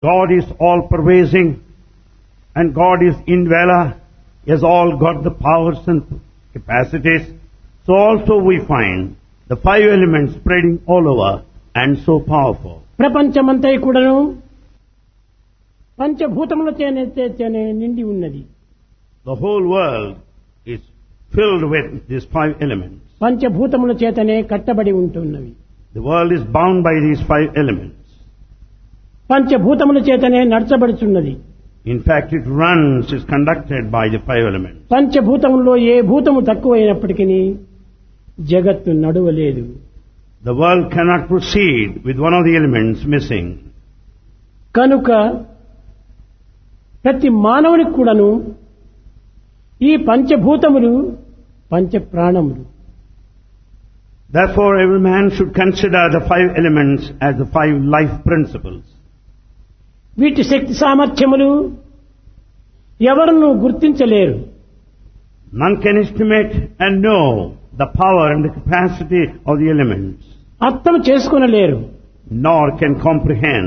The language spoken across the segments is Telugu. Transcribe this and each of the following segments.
God is all-pervading and God is indweller. He has all got the powers and capacities. So also we find the five elements spreading all over and so powerful. ప్రపంచమంతా కూడాను పంచభూతముల చేతనే నిండి ఉన్నది. The whole world is filled with these five elements. పంచభూతముల చేతనే కట్టబడి ఉంటున్నవి. The world is bound by these five elements. పంచభూతముల చేతనే నడచబడుచున్నది. In fact, it runs, is conducted by the five elements. పంచభూతములలో ఏ భూతము తక్కువైనప్పటికీ జగత్తు నడవలేదు. The world cannot proceed with one of the elements missing. కనుక ప్రతి మానవునికి కూడాను ఈ పంచభూతములు పంచ ప్రాణములు. Therefore, every man should consider the five elements as the five life principles. వీటి శక్తి సామర్థ్యములు ఎవరును గుర్తించలేరు. None can estimate and know the power and the capacity of the elements, అర్థం చేసుకొనలేరు. nor can comprehend.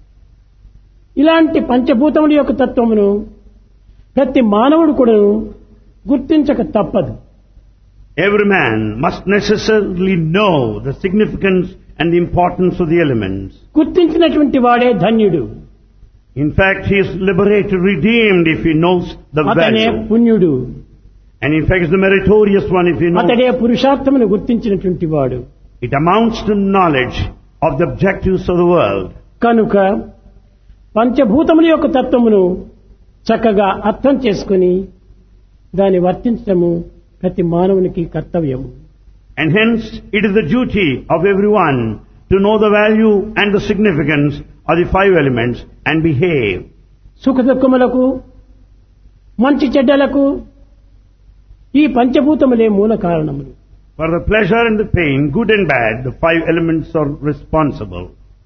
ఇలాంటి పంచభూతముల యొక్క తత్వమును ప్రతి మానవుడు కూడా గుర్తించక తప్పదు. Every man must necessarily know the significance and the importance of the elements. గుర్తించినటువంటి వాడే ధన్యుడు. In fact, he is liberated, redeemed if he knows the అతనే value. పుణ్యుడు. And in fact, is the meritorious one if he knows. అతడే పురుషార్థమును గుర్తించినటువంటి వాడు. It amounts to knowledge of the objectives of the world. కనుక పంచభూతముల యొక్క తత్వమును చక్కగా అర్థం చేసుకుని దాన్ని వర్తించడము ప్రతి మానవునికి కర్తవ్యము. And hence, it is the duty of everyone to know the value and the significance of the five elements and behave. సుఖ దుఃఖములకు మంచి చెడ్డలకు ఈ పంచభూతములే మూల కారణములు. For the pleasure and the pain, good and bad, the five elements are responsible.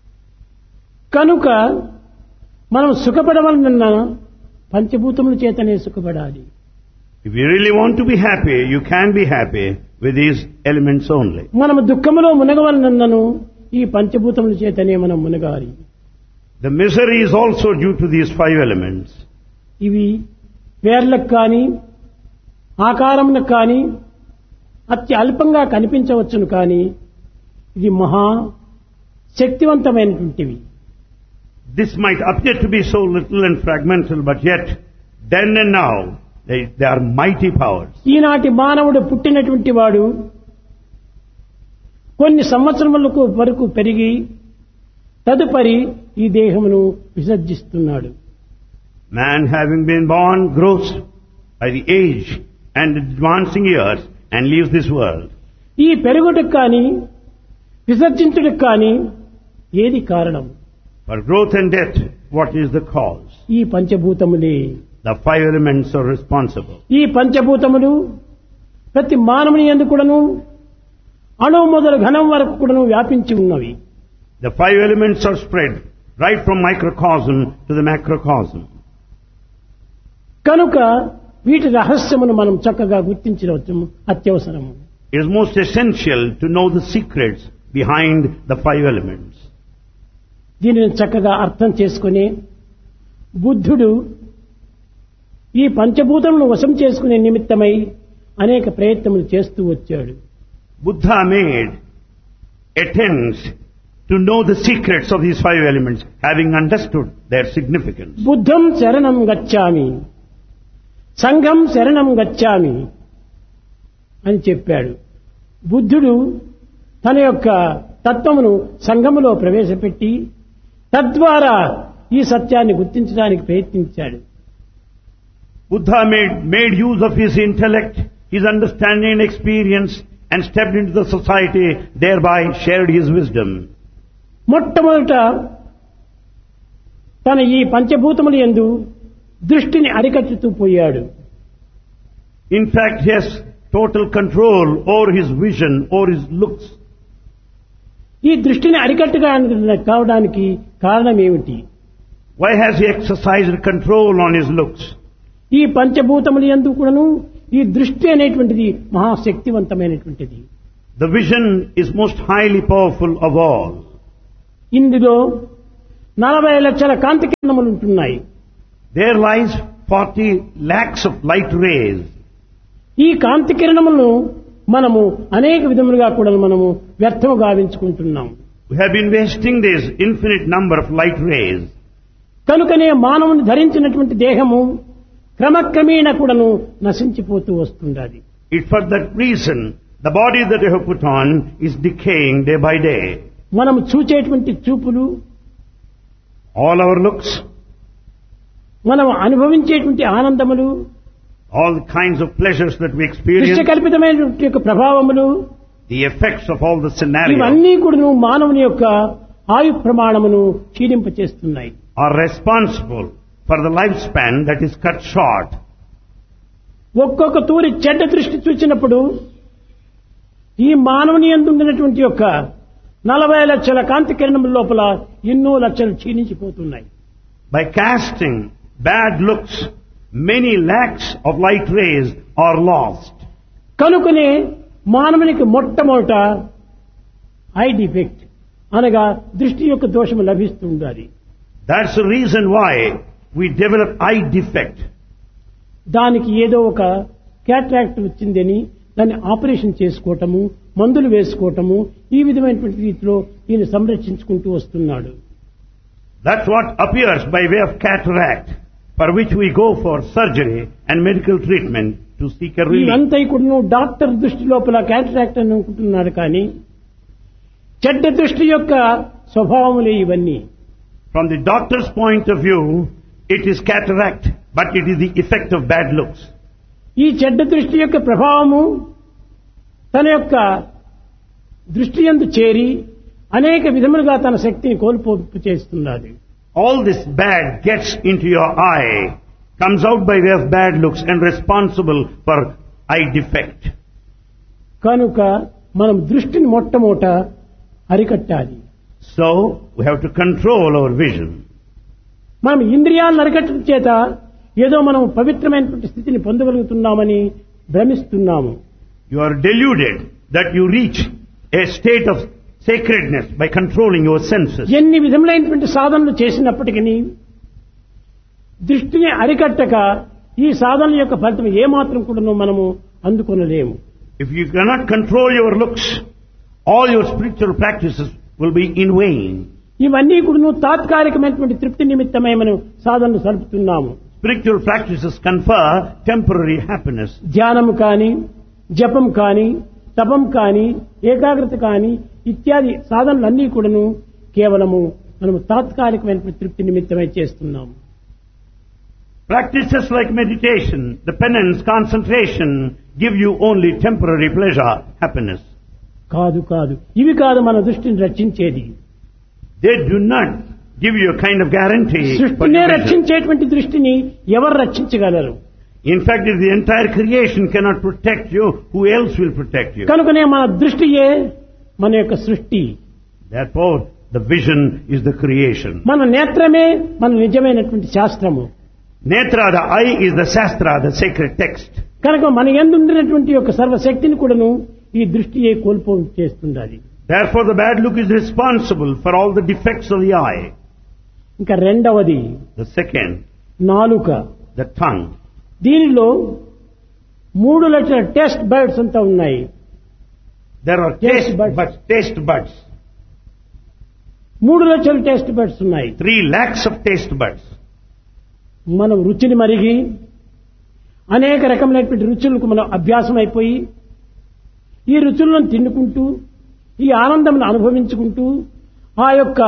కనుక మనం సుఖపడవలనన్నా పంచభూతముల చేతనే సుఖపడాలి. If you really want to be happy, you can be happy with these elements only. మనము దుఃఖములో మునగవలనన్నను ఈ పంచభూతముల చేతనే మనం మునగాలి. The misery is also due to these five elements. ఇవి పేర్లకు కానీ ఆకారములకు కానీ అతి అల్పంగా కనిపించవచ్చును కానీ ఇది మహా శక్తివంతమైనటువంటివి. This might appear to be so little and fragmental, but yet, then and now, they are mighty powers. ఈనాటి మానవుడు పుట్టినటువంటి వాడు కొన్ని సంవత్సరములకు వరకు పెరిగి తదుపరి ఈ దేహమును విసర్జిస్తున్నాడు. Man having been born grows by the age and advancing years and leaves this world. ఈ పెరుగుటకు కానీ విసర్జించుటకు కానీ ఏది కారణం? For growth and death, what is the cause? ఈ పంచభూతములే. The five elements are responsible. ఈ పంచభూతములు ప్రతి మానవుని యందు కూడాను అణువు మొదలు ఘనం వరకు కూడాను వ్యాపించి ఉన్నవి. The five elements are spread right from microcosm to the macrocosm. కనుక వీటి రహస్యమును మనం చక్కగా గుర్తించవచ్చు అత్యవసరము. It is most essential to know the secrets behind the five elements. దీనిని చక్కగా అర్థం చేసుకుని బుద్ధుడు ఈ పంచభూతములను వశం చేసుకునే నిమిత్తమై అనేక ప్రయత్నములు చేస్తూ వచ్చాడు. Buddha made attempts to know the secrets of these five elements, having understood their significance. బుద్ధం శరణం గచ్ఛామి, సంఘం శరణం గచ్ఛామి అని చెప్పాడు. బుద్ధుడు తన యొక్క తత్వమును సంఘములో ప్రవేశపెట్టి తద్వారా ఈ సత్యాన్ని గుర్తించడానికి ప్రయత్నించాడు. Buddha made use of his intellect, his understanding and experience and stepped into the society, thereby shared his wisdom. మొట్టమొదట తన ఈ పంచభూతముల యందు దృష్టిని అరికట్టుతూ పోయాడు. In fact, he has total control over his vision, over his looks. ఈ దృష్టిని అరికట్టుగా కావడానికి కారణం ఏమిటి? Why has he exercised control on his looks? ఈ పంచభూతముల యందు కూడాను ఈ దృష్టి అనేటువంటిది మహాశక్తివంతమైనటువంటిది. The vision is most highly powerful of all. ఇందులో 40 లక్షల కాంతి కిరణములు ఉంటున్నాయి. There lies 40 lakhs of light rays. ఈ కాంతి కిరణములను మనము అనేక విధములుగా కూడా మనము వ్యర్థము గావించుకుంటున్నాం. We have been wasting this infinite number of light rays. కనుకనే మానవుని ధరించినటువంటి దేహము క్రమక్రమేణా కూడాను నశించిపోతూ వస్తుండాలి. It's for that reason the body that you have put on is decaying day by day. మనము చూచేటువంటి చూపులు, All our looks, మనం అనుభవించేటువంటి ఆనందములు, all the kinds of pleasures that we దృష్టి experience, కల్పితమైనటువంటి యొక్క ప్రభావములు, the effects of all the scenarios ఇవన్నీ కూడాను మానవుని యొక్క ఆయు ప్రమాణమును క్షీణింపచేస్తున్నాయి. are responsible for the lifespan that is cut short. ఒక్కొక్క తూరి చెడ్డ దృష్టి చూచినప్పుడు ఈ మానవుని యందు ఉండినటువంటి యొక్క 40 లక్షల కాంతి కిరణముల లోపల ఎన్నో లక్షలు క్షీణించిపోతున్నాయి. By casting bad looks, many lakhs of light rays are lost. కనుకనే మానవునికి మొట్టమొదట ఐ డిఫెక్ట్ అనగా దృష్టి యొక్క దోషము లభిస్తుండాలి. That's the reason why we develop eye defect. దానికి ఏదో ఒక క్యాట్రాక్ట్ వచ్చిందని దాన్ని ఆపరేషన్ చేసుకోవటము, మందులు వేసుకోవటము, ఈ విధమైనటువంటి రీతిలో ఈయన సంరక్షించుకుంటూ వస్తున్నాడు. That's what appears by way of cataract, for which we go for surgery and medical treatment to seek a relief. ఇవంతా కూడా డాక్టర్ దృష్టి లోపల క్యాట్రాక్ట్ అని అనుకుంటున్నాడు, కానీ చెడ్డ దృష్టి యొక్క స్వభావములే ఇవన్నీ. From the doctor's point of view, it is cataract, but it is the effect of bad looks. ఈ చెడ్డ దృష్టి యొక్క ప్రభావము తన యొక్క దృష్టి యందు చేరి అనేక విధములుగా తన శక్తిని కోల్పోపు చేస్తున్నది. All this bad gets into your eye, comes out by way of bad looks and responsible for eye defect. కనుక మనం దృష్టిని మొట్టమొదట అరికట్టాలి. So, we have to control our vision. మనం ఇంద్రియాలను అరికట్టడం చేత ఏదో మనం పవిత్రమైనటువంటి స్థితిని పొందగలుగుతున్నామని భ్రమిస్తున్నాము. You are deluded that you reach a state of sacredness by controlling your senses. ఎన్ని విధములైనటువంటి సాధనలు చేసినప్పటికీ దృష్టిని అరికట్టక ఈ సాధనల యొక్క ఫలితం ఏమాత్రం కూడా మనము అందుకొనలేము. If you cannot control your looks, all your spiritual practices will be in vain. ఇవన్నీ కూడా తాత్కాలికమైనటువంటి తృప్తి నిమిత్తమై మనం సాధనలు సలుపుతున్నాము. Spiritual practices confer temporary happiness. ధ్యానము కానీ, జపం కానీ, తపం కానీ, ఏకాగ్రత కానీ ఇత్యాది సాధనలన్నీ కూడాను కేవలము మనము తాత్కాలికమైనటువంటి తృప్తి నిమిత్తమై చేస్తున్నాము. Practices like meditation, the penance, concentration give you only temporary pleasure, happiness. కాదు కాదు, ఇవి కాదు మన దృష్టిని రక్షించేది. They do not give you a kind of guarantee. for సృష్టినే your vision. రక్షించేటువంటి దృష్టిని ఎవరు రక్షించగలరు? In fact, if the entire creation cannot protect you, who else will protect you? కనుకనే మన దృష్టియే మన యొక్క సృష్టి. Therefore, the vision is the creation. మన నేత్రమే మన నిజమైనటువంటి శాస్త్రము. Netra, the eye, is the Shastra, the sacred text. కనుక మన యందు ఉండినటువంటి యొక్క సర్వశక్తిని కూడాను ఈ దృష్టియే కోల్పో చేస్తుండాలి. Therefore, the bad look is responsible for all the defects of the eye. ఇంకా రెండవది The second, నాలుక. the tongue. దీనిలో 3 లక్షల టెస్ట్ బర్డ్స్ అంతా ఉన్నాయి. There are Taste buds. taste buds. 3 లక్షల టెస్ట్ బర్డ్స్ ఉన్నాయి. 3 lakhs of taste buds. మనం రుచిని మరిగి అనేక రకమైనటువంటి రుచులకు మనం అభ్యాసం అయిపోయి ఈ రుచులను తిన్నుకుంటూ ఈ ఆనందం అనుభవించుకుంటూ ఆ యొక్క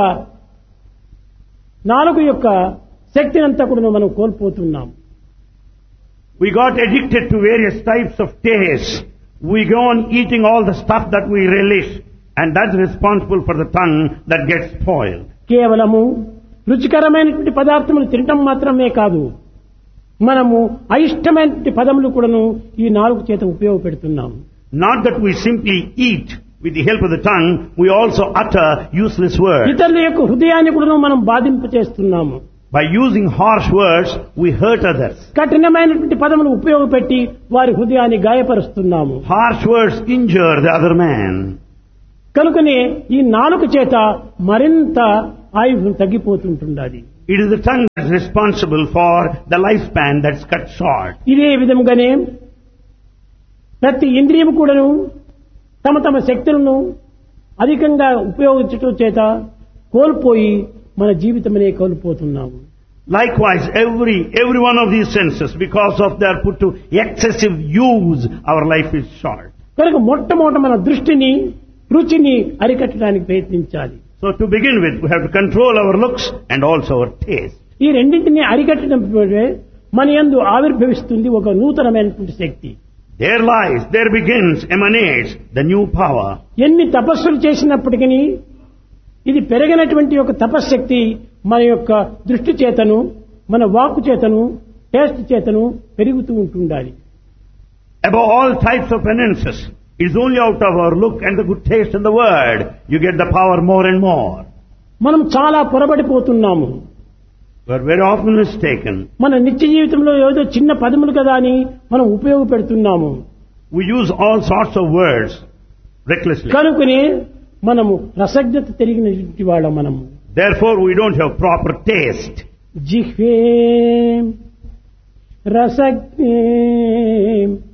నాలుగు యొక్క శక్తిని అంతా కూడా మనం కోల్పోతున్నాం. We got addicted to various types of taste. We go on eating all the stuff that we relish, and that's responsible for the tongue that gets spoiled. కేవలము రుచికరమైనటువంటి పదార్థములు తినటం మాత్రమే కాదు, మనము అయిష్టమైనటువంటి పదములు కూడాను ఈ నాలుగు చేత ఉపయోగపెడుతున్నాము. Not that we simply eat with the help of the tongue, we also utter useless words. ఇతరుల యొక్క హృదయాన్ని కూడాను మనం బాధింప చేస్తున్నాము. By using harsh words, we hurt others. కఠినమైనటువంటి పదములు ఉపయోగపెట్టి వారి హృదయాన్ని గాయపరుస్తున్నాము. Harsh words injure the other man. కనుకనే ఈ నాలుగు చేత మరింత ఆయుధం తగ్గిపోతుంటుండాలి. It is the tongue that is responsible for the lifespan that's cut short. ఇదే విధంగానే ప్రతి ఇంద్రియం కూడాను తమ తమ శక్తులను అధికంగా ఉపయోగించడం చేత కోల్పోయి మన జీవితమనే కోల్పోతున్నాము. Likewise, every one of these senses, because of their put to excessive use, our life is short. కనుక మొట్టమొదట మన దృష్టిని, రుచిని అరికట్టడానికి ప్రయత్నించాలి. So to begin with, we have to control our looks and also our taste. ఈ రెండింటిని అరికట్టడం మన యందు ఆవిర్భవిస్తుంది ఒక నూతనమైనటువంటి శక్తి. There begins, emanates the new power. ఎన్ని తపస్సులు చేసినప్పటికీ ఇది పెరిగినటువంటి ఒక తపశ్శక్తి మన యొక్క దృష్టి చేతను, మన వాక్కు చేతను, టేస్ట్ చేతను పెరుగుతూ ఉంటుండాలి. Above all types of penances, it is only out of our look and the good taste in the word you get the power more and more. మనం చాలా పొరబడిపోతున్నాము. We are very often mistaken. మన నిత్య జీవితంలో ఏదో చిన్న పదములు కదా అని మనం ఉపయోగపెడుతున్నాము. We use all sorts of words recklessly. కనుకనే మనము రసజ్ఞత తెలిగినటువంటి వాళ్ళం మనము. Therefore, we don't have proper taste. జిహ్వే రసజ్ఞే